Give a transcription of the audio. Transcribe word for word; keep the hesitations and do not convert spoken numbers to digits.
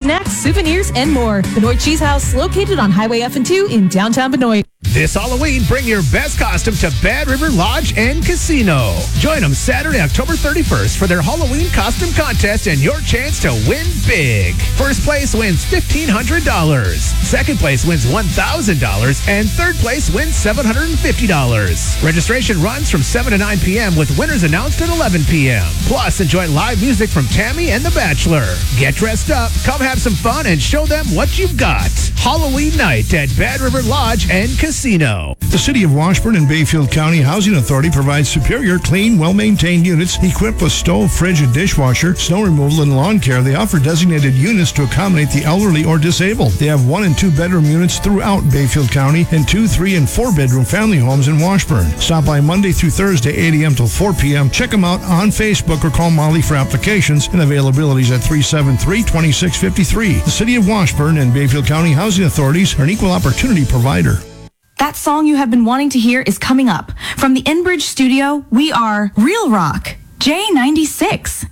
snacks, souvenirs, and more. Benoit Cheese House, located on Highway F and two in downtown Benoit. This Halloween, bring your best costume to Bad River Lodge and Casino. Join them Saturday, October thirty-first for their Halloween costume contest and your chance to win big. First place wins fifteen hundred dollars. Second place wins one thousand dollars. And third place wins seven hundred fifty dollars. Registration runs from seven to nine p.m. with winners announced at eleven p.m. Plus, enjoy live music from Tammy and The Bachelor. Get dressed up, come have some fun, and show them what you've got. Halloween night at Bad River Lodge and Casino. The City of Washburn and Bayfield County Housing Authority provides superior, clean, well-maintained units equipped with stove, fridge, and dishwasher, snow removal, and lawn care. They offer designated units to accommodate the elderly or disabled. They have one and two bedroom units throughout Bayfield County and two, three, and four bedroom family homes in Washburn. Stop by Monday through Thursday, eight a.m. till four p.m. Check them out on Facebook or call Molly for applications and availabilities at three seven three, two six five three. The City of Washburn and Bayfield County Housing Authorities are an equal opportunity provider. That song you have been wanting to hear is coming up. From the Enbridge studio, we are Real Rock, J ninety-six.